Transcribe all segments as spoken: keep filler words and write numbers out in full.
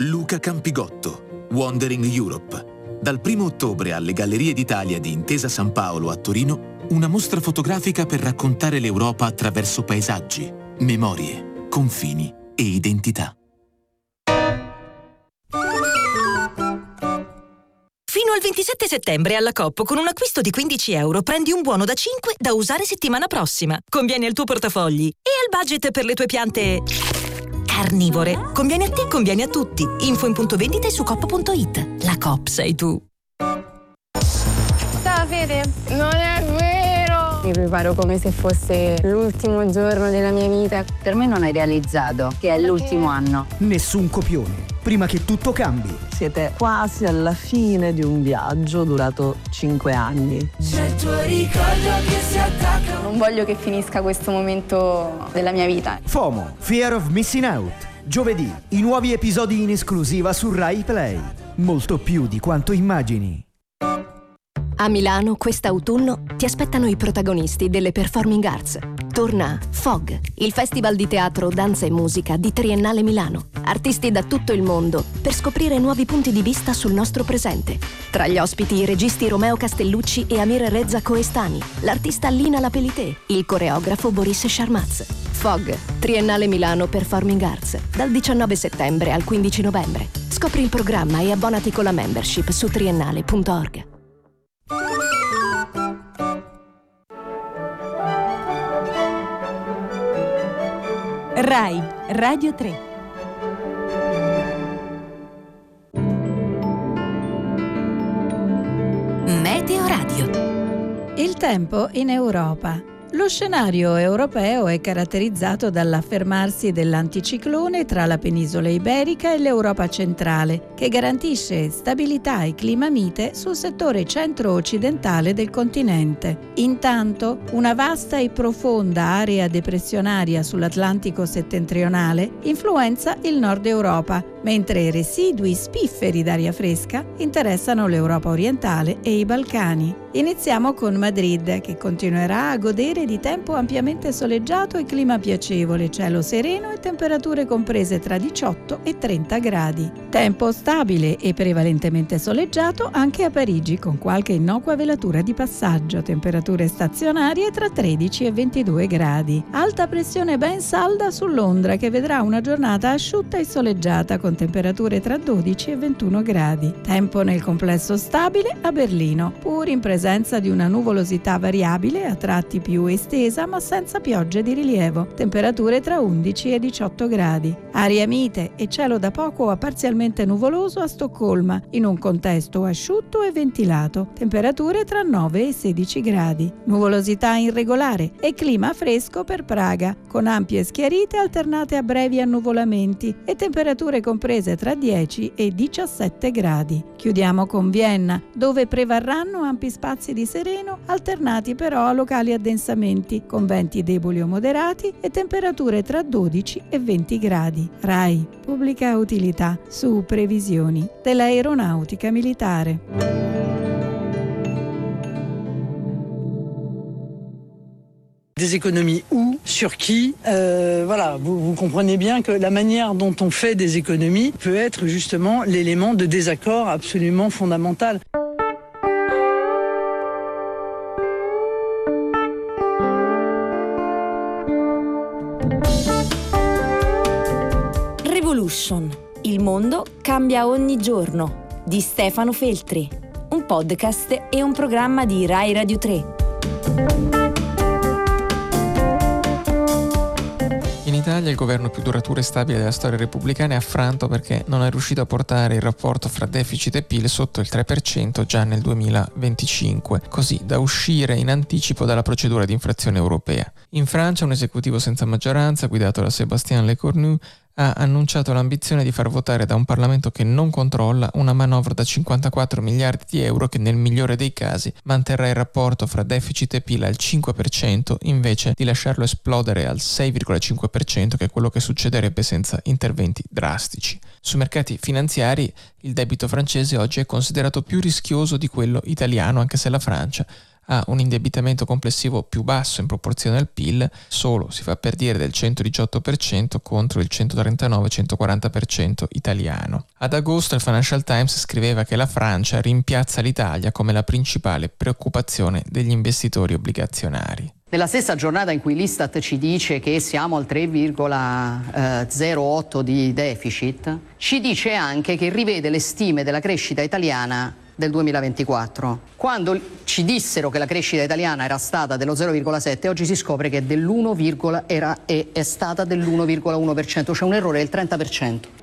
Luca Campigotto, Wandering Europe. Dal primo ottobre alle Gallerie d'Italia di Intesa San Paolo a Torino, una mostra fotografica per raccontare l'Europa attraverso paesaggi, memorie, confini e identità. Fino al ventisette settembre alla Coop con un acquisto di quindici euro prendi un buono da cinque da usare settimana prossima. Conviene al tuo portafogli e al budget per le tue piante carnivore. Conviene a te, conviene a tutti. Info in punto vendita e su coop punto it. La Coop sei tu. Ciao Fede, non è vero! Mi preparo come se fosse l'ultimo giorno della mia vita. Per me non hai realizzato che è l'ultimo anno. Nessun copione, prima che tutto cambi. Siete quasi alla fine di un viaggio durato cinque anni. C'è il tuo ricordo che si attacca. Non voglio che finisca questo momento della mia vita. FOMO, Fear of Missing Out. Giovedì, i nuovi episodi in esclusiva su Rai Play. Molto più di quanto immagini. A Milano quest'autunno ti aspettano i protagonisti delle Performing Arts. Torna Fog, il festival di teatro, danza e musica di Triennale Milano. Artisti da tutto il mondo per scoprire nuovi punti di vista sul nostro presente. Tra gli ospiti i registi Romeo Castellucci e Amir Reza Koestani, l'artista Lina Lapelité, il coreografo Boris Sharmaz. Fog, Triennale Milano Performing Arts, dal diciannove settembre al quindici novembre. Scopri il programma e abbonati con la membership su triennale punto org. Rai Radio tre. Meteo Radio. Il tempo in Europa. Lo scenario europeo è caratterizzato dall'affermarsi dell'anticiclone tra la penisola iberica e l'Europa centrale, che garantisce stabilità e clima mite sul settore centro-occidentale del continente. Intanto, una vasta e profonda area depressionaria sull'Atlantico settentrionale influenza il nord Europa, mentre residui spifferi d'aria fresca interessano l'Europa orientale e i Balcani. Iniziamo con Madrid, che continuerà a godere di tempo ampiamente soleggiato e clima piacevole, cielo sereno e temperature comprese tra diciotto e trenta gradi. Tempo stabile e prevalentemente soleggiato anche a Parigi, con qualche innocua velatura di passaggio, temperature stazionarie tra tredici e ventidue gradi. Alta pressione ben salda su Londra, che vedrà una giornata asciutta e soleggiata con temperature tra dodici e ventuno gradi. Tempo nel complesso stabile a Berlino, pur in presenza di una nuvolosità variabile, a tratti più estesa ma senza piogge di rilievo. Temperature tra undici e diciotto gradi. Aria mite e cielo da poco a parzialmente nuvoloso a Stoccolma, in un contesto asciutto e ventilato. Temperature tra nove e sedici gradi. Nuvolosità irregolare e clima fresco per Praga, con ampie schiarite alternate a brevi annuvolamenti e temperature comprese tra dieci e diciassette gradi. Chiudiamo con Vienna, dove prevarranno ampi spazi di sereno, alternati però a locali addensamenti, con venti deboli o moderati e temperature tra dodici e venti gradi. RAI, pubblica utilità, su previsioni dell'aeronautica militare. Des économies où, sur qui, euh, voilà, vous, vous comprenez bien que la manière dont on fait des économies peut être justement l'élément de désaccord absolument fondamental. Revolution. Il mondo cambia ogni giorno. Di Stefano Feltri. Un podcast e un programma di Rai Radio tre. In Italia il governo più duraturo e stabile della storia repubblicana è affranto perché non è riuscito a portare il rapporto fra deficit e P I L sotto il tre per cento già nel duemilaventicinque, così da uscire in anticipo dalla procedura di infrazione europea. In Francia un esecutivo senza maggioranza, guidato da Sébastien Lecornu, ha annunciato l'ambizione di far votare da un Parlamento che non controlla una manovra da cinquantaquattro miliardi di euro che nel migliore dei casi manterrà il rapporto fra deficit e P I L al cinque per cento invece di lasciarlo esplodere al sei virgola cinque per cento, che è quello che succederebbe senza interventi drastici. Sui mercati finanziari il debito francese oggi è considerato più rischioso di quello italiano, anche se la Francia ha un indebitamento complessivo più basso in proporzione al P I L, solo si fa per dire del centodiciotto per cento contro il centotrentanove centoquaranta per cento italiano. Ad agosto il Financial Times scriveva che la Francia rimpiazza l'Italia come la principale preoccupazione degli investitori obbligazionari. Nella stessa giornata in cui l'Istat ci dice che siamo al tre virgola zero otto di deficit, ci dice anche che rivede le stime della crescita italiana del duemilaventiquattro. Quando ci dissero che la crescita italiana era stata dello zero virgola sette, oggi si scopre che dell'uno, era, è, è stata dell'uno virgola uno per cento, cioè un errore del trenta per cento.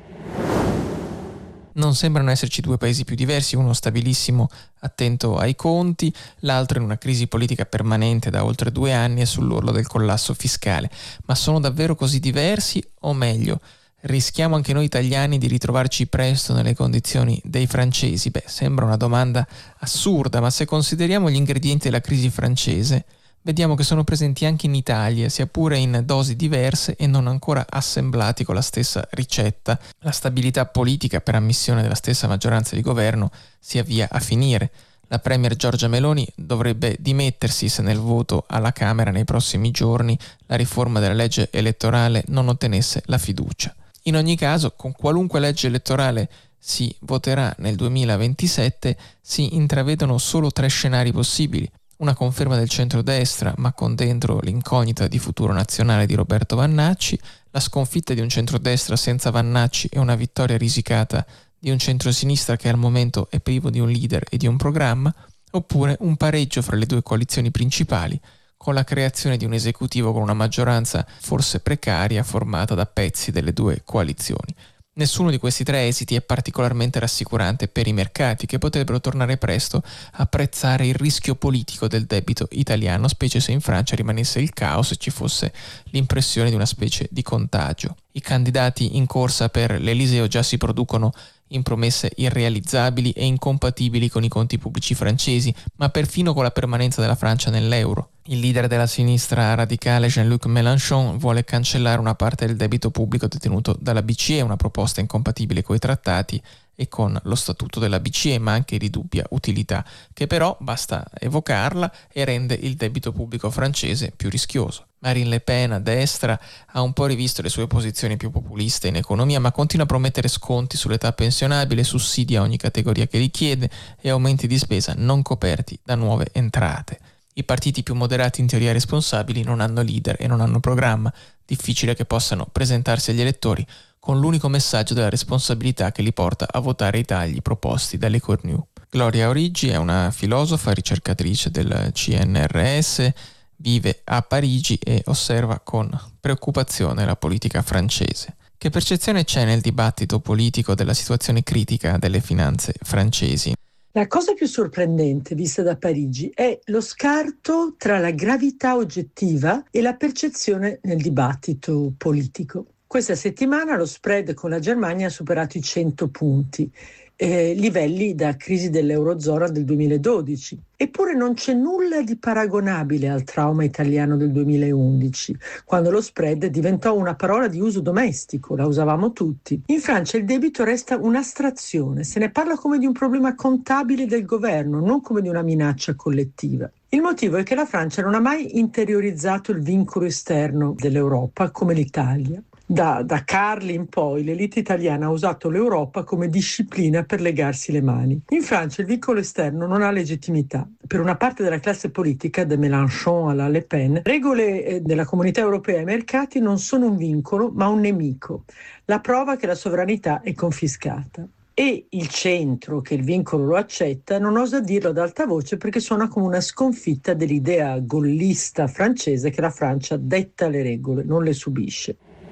Non sembrano esserci due paesi più diversi, uno stabilissimo attento ai conti, l'altro in una crisi politica permanente da oltre due anni e sull'orlo del collasso fiscale. Ma sono davvero così diversi? O meglio, rischiamo anche noi italiani di ritrovarci presto nelle condizioni dei francesi? Beh, sembra una domanda assurda, ma se consideriamo gli ingredienti della crisi francese, vediamo che sono presenti anche in Italia, sia pure in dosi diverse e non ancora assemblati con la stessa ricetta. La stabilità politica, per ammissione della stessa maggioranza di governo, si avvia a finire. La premier Giorgia Meloni dovrebbe dimettersi se nel voto alla Camera nei prossimi giorni la riforma della legge elettorale non ottenesse la fiducia. In ogni caso, con qualunque legge elettorale si voterà nel duemilaventisette, si intravedono solo tre scenari possibili. Una conferma del centrodestra, ma con dentro l'incognita di Futuro Nazionale di Roberto Vannacci, la sconfitta di un centrodestra senza Vannacci e una vittoria risicata di un centrosinistra che al momento è privo di un leader e di un programma, oppure un pareggio fra le due coalizioni principali, con la creazione di un esecutivo con una maggioranza forse precaria formata da pezzi delle due coalizioni. Nessuno di questi tre esiti è particolarmente rassicurante per i mercati, che potrebbero tornare presto a apprezzare il rischio politico del debito italiano, specie se in Francia rimanesse il caos e ci fosse l'impressione di una specie di contagio. I candidati in corsa per l'Eliseo già si producono in promesse irrealizzabili e incompatibili con i conti pubblici francesi, ma perfino con la permanenza della Francia nell'euro. Il leader della sinistra radicale Jean-Luc Mélenchon vuole cancellare una parte del debito pubblico detenuto dalla B C E, una proposta incompatibile coi trattati e con lo statuto della B C E, ma anche di dubbia utilità, che però, basta evocarla, e rende il debito pubblico francese più rischioso. Marine Le Pen, a destra, ha un po' rivisto le sue posizioni più populiste in economia, ma continua a promettere sconti sull'età pensionabile, sussidi a ogni categoria che richiede e aumenti di spesa non coperti da nuove entrate. I partiti più moderati, in teoria responsabili, non hanno leader e non hanno programma. Difficile che possano presentarsi agli elettori con l'unico messaggio della responsabilità che li porta a votare i tagli proposti dalle Cornu. Gloria Origi è una filosofa, ricercatrice del C N R S, vive a Parigi e osserva con preoccupazione la politica francese. Che percezione c'è nel dibattito politico della situazione critica delle finanze francesi? La cosa più sorprendente vista da Parigi è lo scarto tra la gravità oggettiva e la percezione nel dibattito politico. Questa settimana lo spread con la Germania ha superato i cento punti, eh, livelli da crisi dell'Eurozona del duemiladodici. Eppure non c'è nulla di paragonabile al trauma italiano del duemilaundici, quando lo spread diventò una parola di uso domestico, la usavamo tutti. In Francia il debito resta un'astrazione, se ne parla come di un problema contabile del governo, non come di una minaccia collettiva. Il motivo è che la Francia non ha mai interiorizzato il vincolo esterno dell'Europa come l'Italia. Da, da Carli in poi l'elite italiana ha usato l'Europa come disciplina per legarsi le mani. In Francia il vincolo esterno non ha legittimità. Per una parte della classe politica, da Mélenchon alla Le Pen, regole eh, della comunità europea ai mercati non sono un vincolo ma un nemico, la prova che la sovranità è confiscata. E il centro, che il vincolo lo accetta, non osa dirlo ad alta voce perché suona come una sconfitta dell'idea gollista francese che la Francia detta le regole, non le subisce.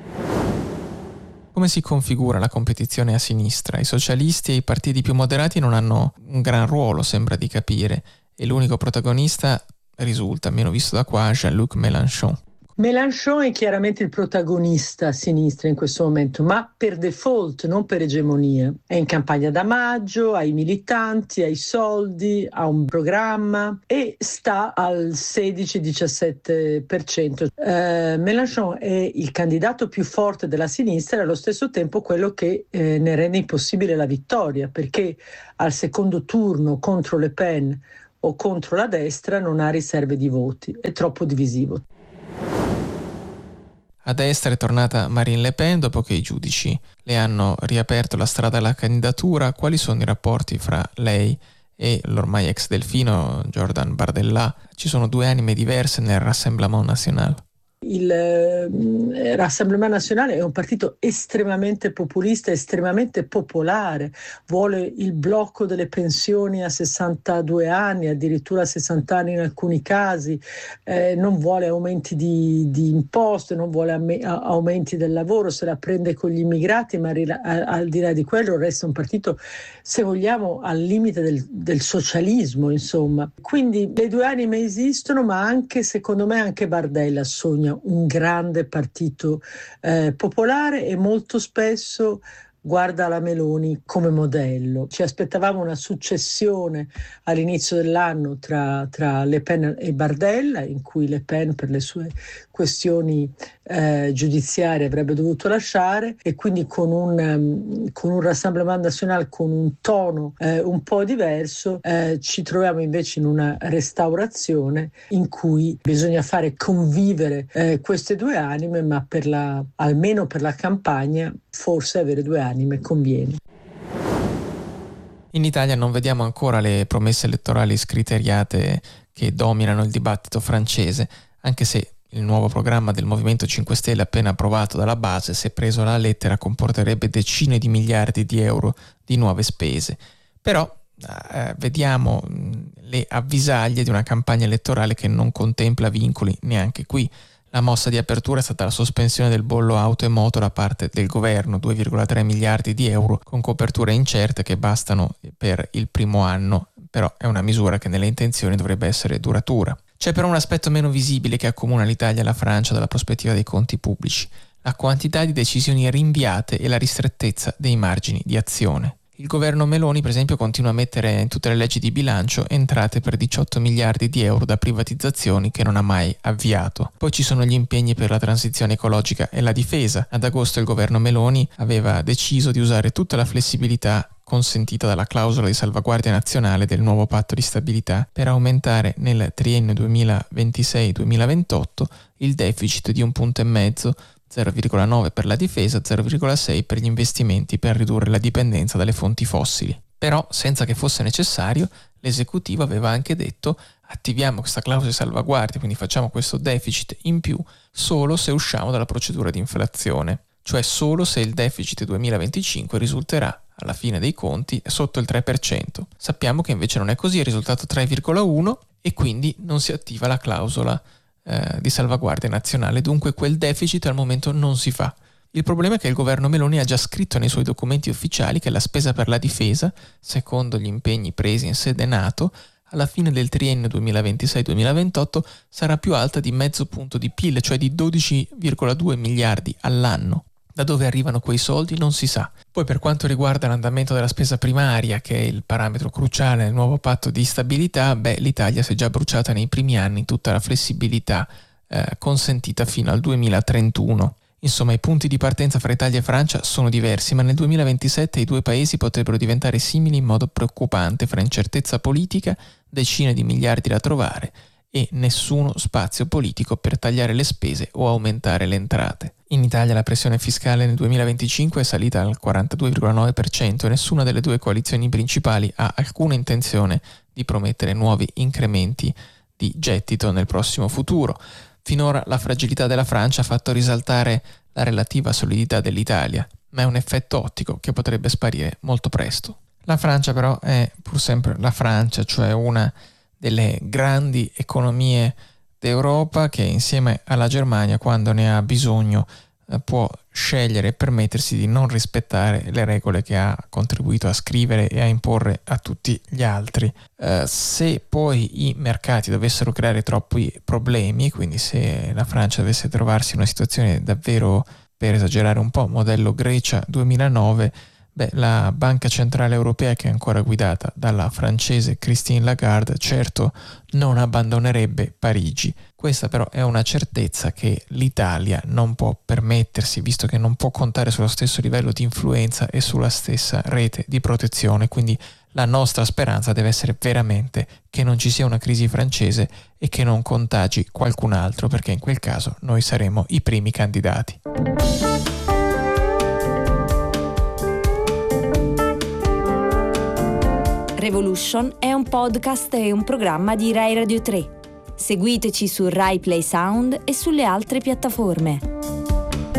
Come si configura la competizione a sinistra? I socialisti e i partiti più moderati non hanno un gran ruolo, sembra di capire, e l'unico protagonista risulta, almeno visto da qua, Jean-Luc Mélenchon. Mélenchon è chiaramente il protagonista a sinistra in questo momento, ma per default, non per egemonia. È in campagna da maggio, ha i militanti, ha i soldi, ha un programma e sta al sedici diciassette per cento. Eh, Mélenchon è il candidato più forte della sinistra e allo stesso tempo quello che eh, ne rende impossibile la vittoria, perché al secondo turno contro Le Pen, o contro la destra non ha riserve di voti, è troppo divisivo. A destra è tornata Marine Le Pen dopo che i giudici le hanno riaperto la strada alla candidatura. Quali sono i rapporti fra lei e l'ormai ex delfino Jordan Bardella? Ci sono due anime diverse nel Rassemblement National. Il eh, Rassemblement National è un partito estremamente populista, estremamente popolare, vuole il blocco delle pensioni a sessantadue anni, addirittura a sessanta anni in alcuni casi, eh, non vuole aumenti di, di imposte, non vuole am- aumenti del lavoro, se la prende con gli immigrati, ma rila- al di là di quello resta un partito, se vogliamo, al limite del, del socialismo, insomma. Quindi le due anime esistono, ma anche, secondo me, anche Bardella sogna un grande partito eh, popolare e molto spesso guarda la Meloni come modello. Ci aspettavamo una successione all'inizio dell'anno tra, tra Le Pen e Bardella, in cui Le Pen per le sue questioni eh, giudiziarie avrebbe dovuto lasciare, e quindi con un, um, con un Rassemblement National con un tono eh, un po' diverso eh, ci troviamo invece in una restaurazione in cui bisogna fare convivere eh, queste due anime, ma per la, almeno per la campagna forse avere due anime conviene. In Italia non vediamo ancora le promesse elettorali scriteriate che dominano il dibattito francese, anche se il nuovo programma del Movimento cinque Stelle appena approvato dalla base, se preso alla lettera, comporterebbe decine di miliardi di euro di nuove spese. Però eh, vediamo le avvisaglie di una campagna elettorale che non contempla vincoli neanche qui. La mossa di apertura è stata la sospensione del bollo auto e moto da parte del governo, due virgola tre miliardi di euro con coperture incerte che bastano per il primo anno, però è una misura che nelle intenzioni dovrebbe essere duratura. C'è però un aspetto meno visibile che accomuna l'Italia e la Francia dalla prospettiva dei conti pubblici: la quantità di decisioni rinviate e la ristrettezza dei margini di azione. Il governo Meloni, per esempio, continua a mettere in tutte le leggi di bilancio entrate per diciotto miliardi di euro da privatizzazioni che non ha mai avviato. Poi ci sono gli impegni per la transizione ecologica e la difesa. Ad agosto il governo Meloni aveva deciso di usare tutta la flessibilità consentita dalla clausola di salvaguardia nazionale del nuovo patto di stabilità per aumentare nel triennio duemilaventisei duemilaventotto il deficit di un punto e mezzo, zero virgola nove per la difesa, zero virgola sei per gli investimenti per ridurre la dipendenza dalle fonti fossili. Però, senza che fosse necessario, l'esecutivo aveva anche detto: attiviamo questa clausola di salvaguardia, quindi facciamo questo deficit in più solo se usciamo dalla procedura di inflazione, cioè solo se il deficit duemilaventicinque risulterà alla fine dei conti sotto il tre per cento. Sappiamo che invece non è così, è risultato tre virgola uno e quindi non si attiva la clausola eh, di salvaguardia nazionale, dunque quel deficit al momento non si fa. Il problema è che il governo Meloni ha già scritto nei suoi documenti ufficiali che la spesa per la difesa, secondo gli impegni presi in sede NATO, alla fine del triennio duemilaventisei duemilaventotto sarà più alta di mezzo punto di P I L, cioè di dodici virgola due miliardi all'anno. Da dove arrivano quei soldi non si sa. Poi per quanto riguarda l'andamento della spesa primaria, che è il parametro cruciale nel nuovo patto di stabilità, beh, l'Italia si è già bruciata nei primi anni tutta la flessibilità eh, consentita fino al duemilatrentuno. Insomma, i punti di partenza fra Italia e Francia sono diversi, ma nel duemilaventisette i due paesi potrebbero diventare simili in modo preoccupante, fra incertezza politica, decine di miliardi da trovare e nessuno spazio politico per tagliare le spese o aumentare le entrate. In Italia la pressione fiscale nel duemilaventicinque è salita al quarantadue virgola nove per cento e nessuna delle due coalizioni principali ha alcuna intenzione di promettere nuovi incrementi di gettito nel prossimo futuro. Finora la fragilità della Francia ha fatto risaltare la relativa solidità dell'Italia, ma è un effetto ottico che potrebbe sparire molto presto. La Francia però è pur sempre la Francia, cioè una delle grandi economie d'Europa che insieme alla Germania, quando ne ha bisogno, eh, può scegliere e permettersi di non rispettare le regole che ha contribuito a scrivere e a imporre a tutti gli altri. Eh, se poi i mercati dovessero creare troppi problemi, quindi se la Francia dovesse trovarsi in una situazione davvero, per esagerare un po', modello Grecia duemilanove, beh, la Banca Centrale Europea, che è ancora guidata dalla francese Christine Lagarde, certo non abbandonerebbe Parigi. Questa però è una certezza che l'Italia non può permettersi, visto che non può contare sullo stesso livello di influenza e sulla stessa rete di protezione, quindi La nostra speranza deve essere veramente che non ci sia una crisi francese e che non contagi qualcun altro, perché in quel caso noi saremo i primi candidati. Revolution è un podcast e un programma di Rai Radio tre. Seguiteci su Rai Play Sound e sulle altre piattaforme.